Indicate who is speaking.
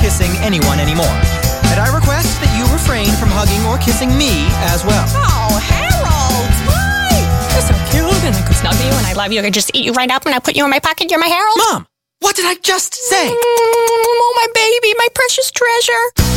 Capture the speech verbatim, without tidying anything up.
Speaker 1: kissing anyone anymore. And I request that you refrain from hugging or kissing me as well.
Speaker 2: Oh, Harold! Why? You're so cute, and I could snuggle you, and I love you. I could just eat you right up, and I put you in my pocket. You're my Harold.
Speaker 1: Mom, what did I just say?
Speaker 2: Mm, oh, my baby, my precious treasure.